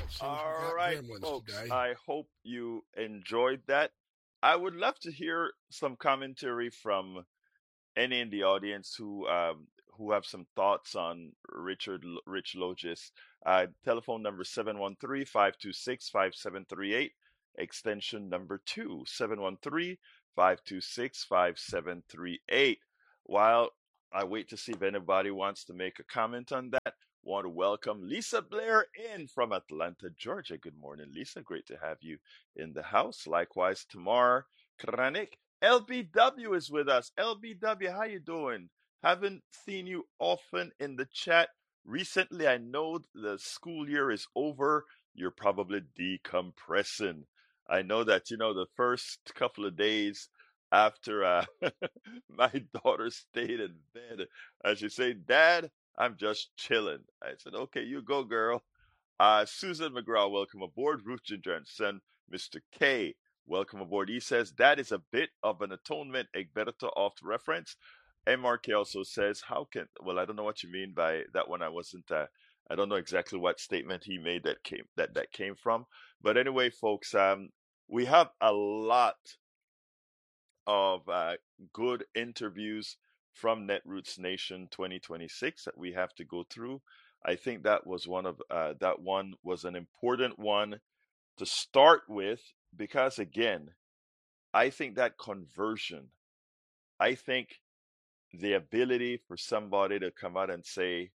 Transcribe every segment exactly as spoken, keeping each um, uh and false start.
Seems we All got right, gremlins folks. today. I hope you enjoyed that. I would love to hear some commentary from any in the audience who um, who have some thoughts on Richard L- Rich Logis. Uh, telephone number seven one three, five two six, five seven three eight, extension number two, seven one three, five two six, five seven three eight. While I wait to see if anybody wants to make a comment on that, want to welcome Lisa Blair in from Atlanta, Georgia. Good morning, Lisa. Great to have you in the house. Likewise, Tamar Kranik. L B W is with us. L B W, how you doing? Haven't seen you often in the chat recently. I know the school year is over. You're probably decompressing. I know that, you know, the first couple of days after uh, my daughter stayed in bed, and she said, Dad, I'm just chilling. I said, okay, you go, girl. Uh, Susan McGraw, welcome aboard. Ruth Ginger and Son, Mister K, welcome aboard. He says that is a bit of an atonement, Egberto oft reference. M R K also says, how can, well, I don't know what you mean by that one. I wasn't, uh, I don't know exactly what statement he made that came, that, that came from. But anyway, folks, um, we have a lot of uh, good interviews from Netroots Nation twenty twenty-six that we have to go through. I think that was one of uh, that one was an important one to start with because again, I think that conversion, I think the ability for somebody to come out and say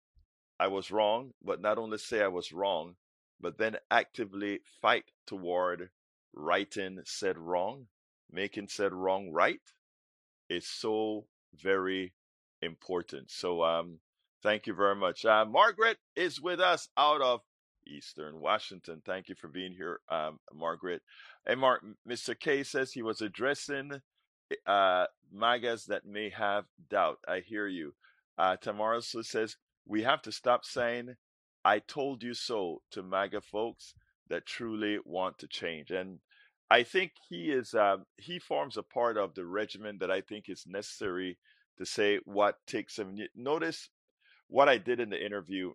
I was wrong, but not only say I was wrong, but then actively fight toward righting said wrong, making said wrong right is so very important. So um, thank you very much. Uh, Margaret is with us out of Eastern Washington. Thank you for being here, um, Margaret. And Mark, Mister K says he was addressing uh, MAGAs that may have doubt. I hear you. Uh, Tamara also says we have to stop saying "I told you so" to MAGA folks that truly want to change. And I think he is um, he forms a part of the regimen that I think is necessary to say what takes him. Notice what I did in the interview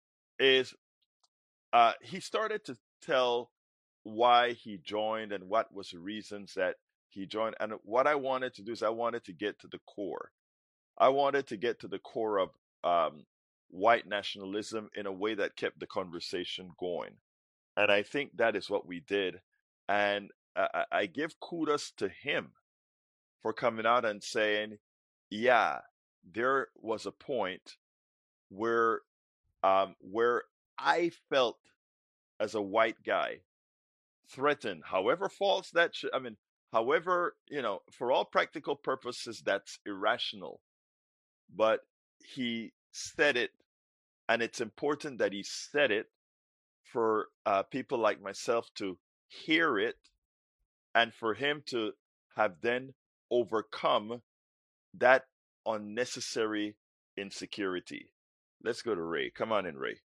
is uh, he started to tell why he joined and what was the reasons that he joined. And what I wanted to do is I wanted to get to the core. I wanted to get to the core of um, white nationalism in a way that kept the conversation going. And I think that is what we did. And I, I give kudos to him for coming out and saying, yeah, there was a point where um, where I felt as a white guy threatened, however false that should, I mean, however, you know, for all practical purposes, that's irrational. But he said it, and it's important that he said it for uh, people like myself to hear it and for him to have then overcome that unnecessary insecurity. Let's go to Ray. Come on in, Ray.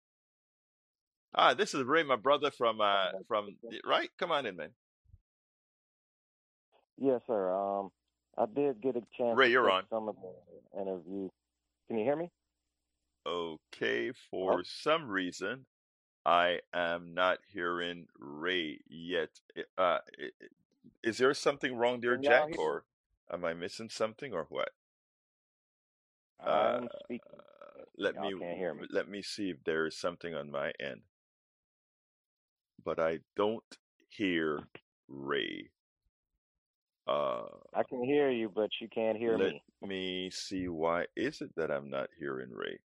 Ah, this is Ray, my brother from uh from right. Come on in, man. Yes, sir. Um, I did get a chance Ray, to you're catch on. some of the interview. Can you hear me? Okay, Hello? for some reason I am not hearing Ray yet. I- Uh, i- i- is there something wrong there, Can y'all Jack, hear me? or am I missing something, or what? Uh, I'm speaking. let Y'all me can't hear me. let me see if there is something on my end, but I don't hear Ray. Uh, I can hear you, but you can't hear let me. me see why is it that I'm not hearing Ray.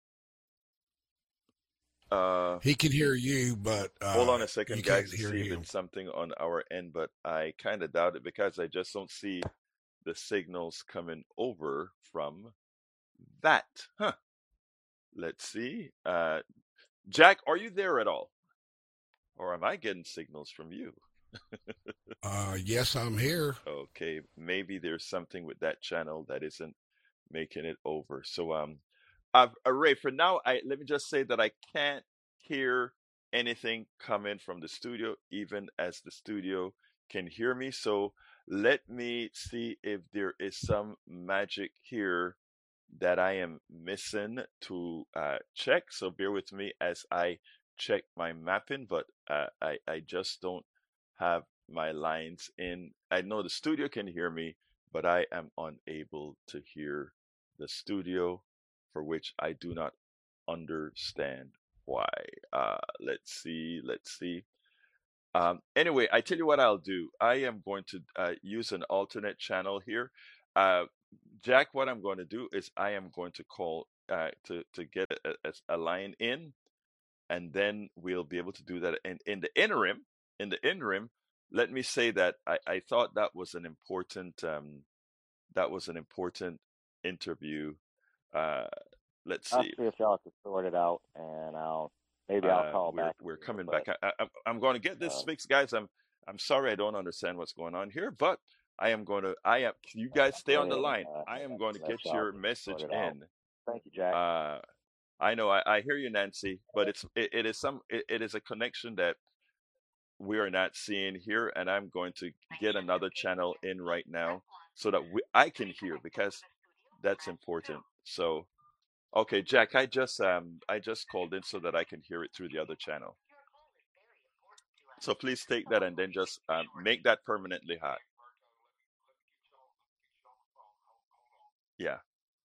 Uh, He can hear you, but hold uh, on a you second, guys, can't to hear see if him. it's something on our end, but I kind of doubt it because I just don't see the signals coming over from that. Huh. Let's see. Uh, Jack, are you there at all? Or am I getting signals from you? Uh, yes, I'm here. Okay, maybe there's something with that channel that isn't making it over. So, um, uh, uh, Ray, for now, I let me just say that I can't hear anything coming from the studio, even as the studio can hear me. So let me see if there is some magic here that I am missing to uh, check. So bear with me as I check my mapping, but uh, I I just don't have my lines in. I know the studio can hear me, but I am unable to hear the studio, for which I do not understand why. Uh, let's see, let's see. Um, anyway, I tell you what I'll do. I am going to uh, use an alternate channel here. Uh, Jack, what I'm going to do is I am going to call uh, to to get a, a, a line in, and then we'll be able to do that. And in the interim, in the interim, let me say that I, I thought that was an important um, that was an important interview. Uh, let's I'll see. see if y'all can sort it out, and I'll maybe I'll Uh, call we're back. we're later, coming but back. I, I, I'm going to get this um, fixed, guys. I'm I'm sorry I don't understand what's going on here, but I am going to. I am. You guys stay on the and line. uh, I am going to let get y'all your sort message it out. in. Thank you, Jack. Uh, I know. I, I hear you, Nancy, but it's it, it is some. It, it is a connection that we are not seeing here, and I'm going to get another channel in right now so that we, I can hear, because that's important. So, okay, Jack, I just um I just called in so that I can hear it through the other channel. So please take that and then just um, make that permanently hot. Yeah.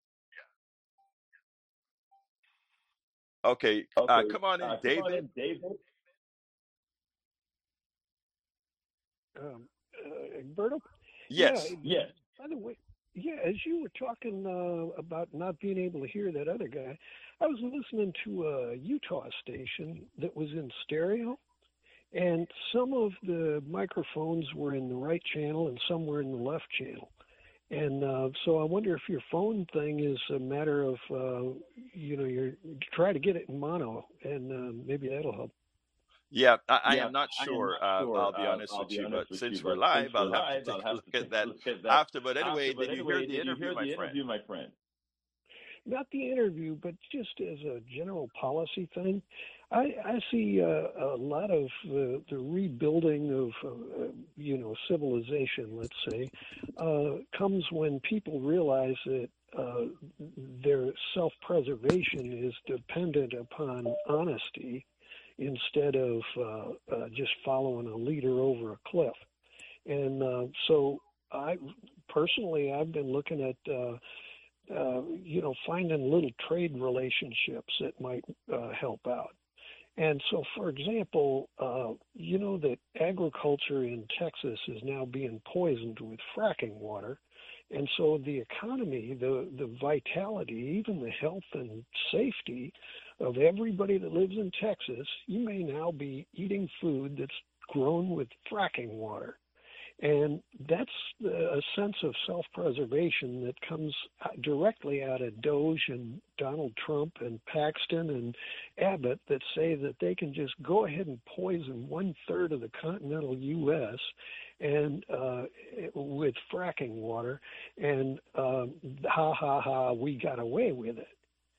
Okay. Uh, Okay, come on uh, in, come on David. in, David. Um, uh, Egberto? Yeah, Yes. Yes. by the way, yeah, as you were talking uh, about not being able to hear that other guy, I was listening to a Utah station that was in stereo, and some of the microphones were in the right channel and some were in the left channel. And uh, so I wonder if your phone thing is a matter of, uh, you know, you're try to get it in mono, and uh, maybe that'll help. Yeah, I, I Yeah, am not I am sure. not Uh, sure. I'll be Uh, honest I'll with be you, but honest with you, since we're but since live, we're I'll have to live, take I'll a have look to at take a that look at that after. But anyway, after. But did you anyway, hear the did you interview, hear my the friend? interview, my friend? Not the interview, but just as a general policy thing, I, I see uh, a lot of the, the rebuilding of, uh, you know, civilization, let's say, uh, comes when people realize that uh, their self-preservation is dependent upon honesty instead of uh, uh, just following a leader over a cliff. And uh, so I personally, I've been looking at uh, uh, you know, finding little trade relationships that might uh, help out. And so, for example, uh, you know that agriculture in Texas is now being poisoned with fracking water. And so the economy, the, the vitality, even the health and safety of everybody that lives in Texas, you may now be eating food that's grown with fracking water. And that's a sense of self-preservation that comes directly out of Doge and Donald Trump and Paxton and Abbott that say that they can just go ahead and poison one-third of the continental U S and uh, with fracking water, and um, ha, ha, ha, we got away with it.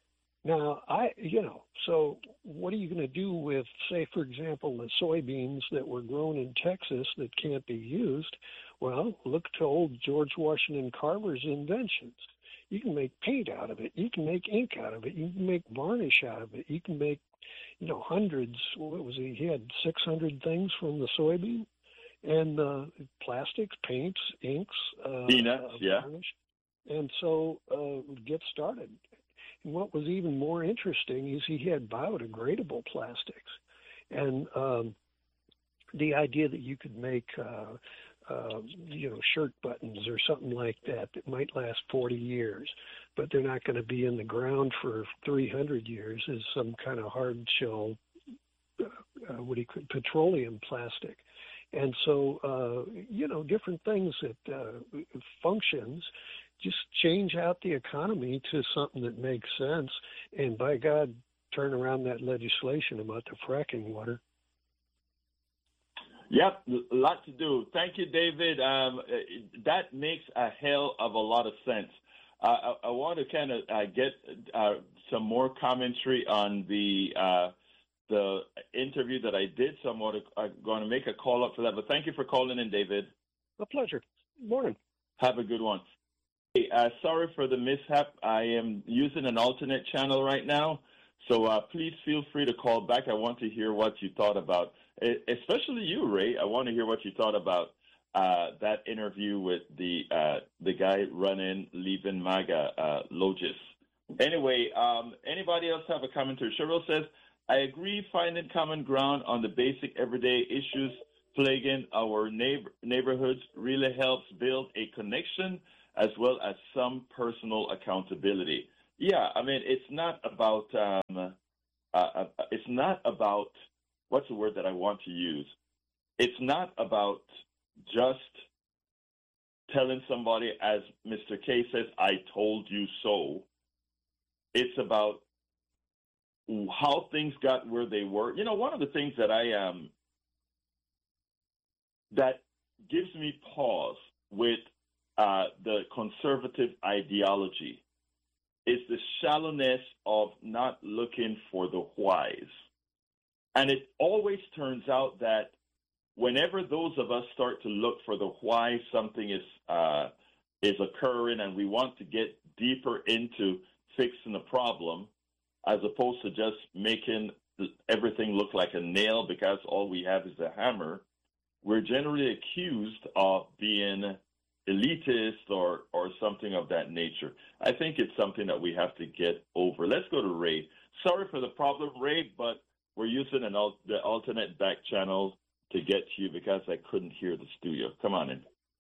Now, I, you know, so what are you going to do with, say, for example, the soybeans that were grown in Texas that can't be used? Well, look to old George Washington Carver's inventions. You can make paint out of it. You can make ink out of it. You can make varnish out of it. You can make, you know, hundreds. What was he? He had six hundred things from the soybean, and uh, plastics, paints, inks, uh, Peanuts, uh, yeah. varnish. And so uh, get started. And what was even more interesting is he had biodegradable plastics. And um, the idea that you could make, uh, uh, you know, shirt buttons or something like that that might last forty years, but they're not going to be in the ground for three hundred years is some kind of hard shell, uh, what do you call petroleum plastic. And so, uh, you know, different things that uh, functions just change out the economy to something that makes sense. And by God, turn around that legislation about the fracking water. Yep, a lot to do. Thank you, David. Um, that makes a hell of a lot of sense. Uh, I, I want to kind of uh, get uh, some more commentary on the uh, the interview that I did. So I'm going to, I'm going to make a call up for that. But thank you for calling in, David. A pleasure. Morning. Have a good one. Hey, uh, sorry for the mishap. I am using an alternate channel right now. So uh, please feel free to call back. I want to hear what you thought about, especially you, Ray. I want to hear what you thought about uh, that interview with the uh, the guy running, leaving MAGA, uh, Logis. Anyway, um, anybody else have a commentary? Cheryl says, I agree finding common ground on the basic everyday issues plaguing our neighbor, neighborhoods really helps build a connection as well as some personal accountability. Yeah, I mean, it's not about, um, uh, it's not about, what's the word that I want to use? It's not about just telling somebody, as Mister K says, I told you so. It's about how things got where they were. You know, one of the things that I um that gives me pause with uh, the conservative ideology is the shallowness of not looking for the whys. And it always turns out that whenever those of us start to look for the why something is uh, is occurring and we want to get deeper into fixing the problem, as opposed to just making everything look like a nail because all we have is a hammer, we're generally accused of being elitist or, or something of that nature. I think it's something that we have to get over. Let's go to Ray. Sorry for the problem, Ray, but we're using an al- the alternate back channel to get to you because I couldn't hear the studio. Come on in.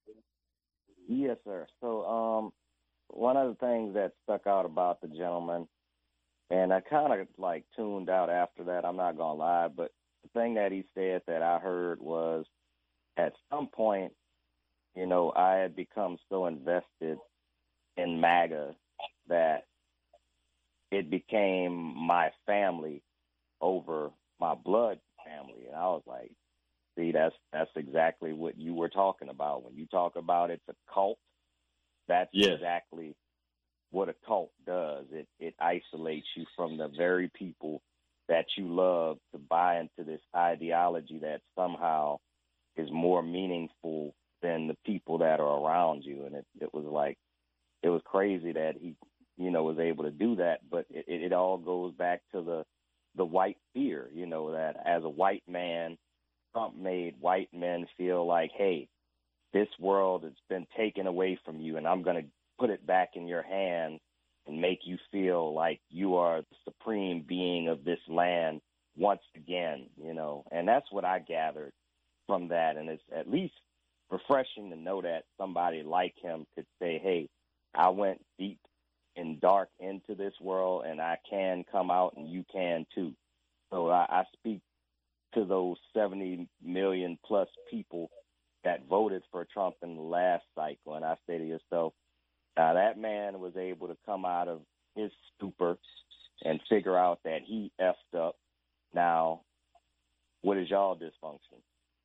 Yes, sir. So um, one of the things that stuck out about the gentleman, and I kind of like tuned out after that, I'm not going to lie, but the thing that he said that I heard was at some point, you know, I had become so invested in MAGA that it became my family over my blood family. And I was like, see, that's that's exactly what you were talking about. When you talk about it's a cult, that's yes. exactly what a cult does. It it isolates you from the very people that you love to buy into this ideology that somehow is more meaningful than the people that are around you. And it, it was like, it was crazy that he, you know, was able to do that. But it, it all goes back to the, the white fear, you know, that as a white man, Trump made white men feel like, hey, this world has been taken away from you, and I'm going to put it back in your hands and make you feel like you are the supreme being of this land once again, you know. And that's what I gathered from that. And it's at least refreshing to know that somebody like him could say, hey, I went deep and dark into this world, and I can come out, and you can too. So I, I speak to those seventy million plus people that voted for Trump in the last cycle, and I say to yourself, now that man was able to come out of his stupor and figure out that he effed up. Now, what is y'all dysfunction?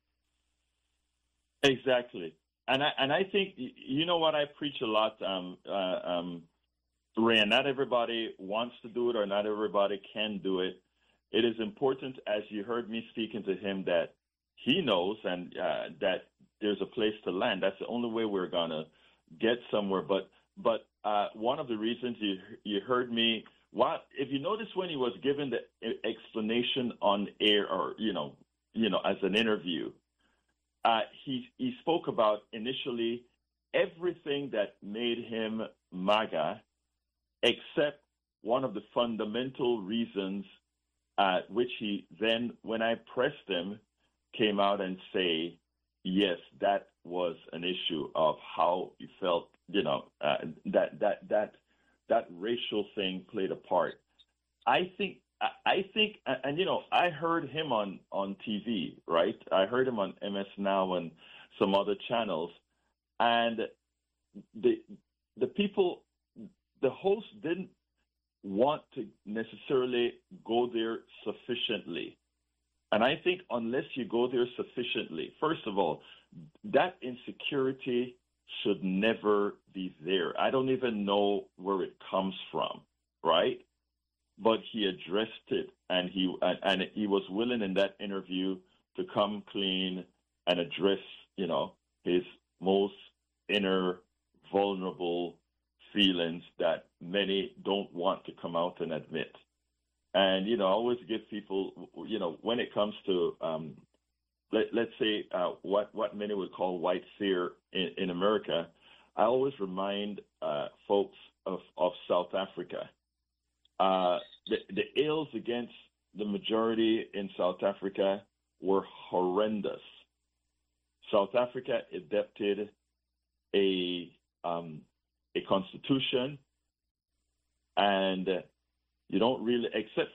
Exactly. And I, and I think, you know what, I preach a lot, um, uh, um, Ray, not everybody wants to do it or not everybody can do it. It is important, as you heard me speaking to him, that he knows and uh, that there's a place to land. That's the only way we're going to get somewhere. But but uh, one of the reasons you you heard me, what if you notice when he was given the explanation on air or, you know, you know, as an interview, uh, he, he spoke about initially everything that made him MAGA, except one of the fundamental reasons Uh, which he then, when I pressed him, came out and say, yes, that was an issue of how he felt, you know, uh, that that that that racial thing played a part. I think, I, I think, and, and you know, I heard him on, on T V, right? I heard him on M S Now and some other channels, and the the people, the host didn't want to necessarily go there sufficiently. And I think unless you go there sufficiently, first of all, that insecurity should never be there. I don't even know where it comes from, right? But he addressed it, and he and, and he was willing in that interview to come clean and address, you know, his most inner vulnerable feelings that many don't want to come out and admit. And, you know, I always give people, you know, when it comes to, um, let, let's say, uh, what, what many would call white fear in, in America, I always remind uh, folks of, of South Africa. Uh, the, the ills against the majority in South Africa were horrendous. South Africa adopted a, um, a constitution, and you don't really, except